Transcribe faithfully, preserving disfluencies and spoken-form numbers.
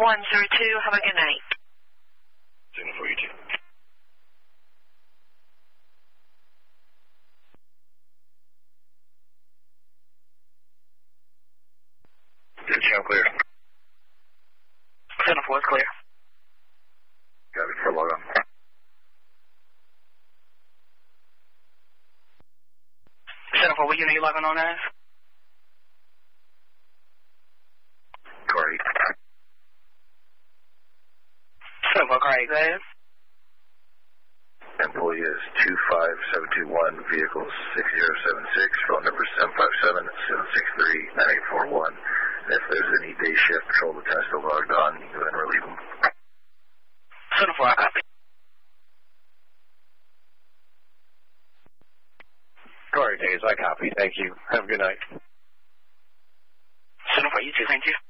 one zero two. Have a good night. Signal for you too. Good channel clear. Channel four is clear. Got it for log on. Channel four, what unit are you logging on as? Car eight. Channel four, car eight, go ahead. Employee is two five seven two one, vehicle six zero seven six, phone number seven five seven, seven six three, nine eight four one. If there's any day shift patrol that's still logged on, you can go ahead and relieve them. Channel four, I copy. Car eight days, I copy. Thank you. Have a good night. Channel four, you too, thank you.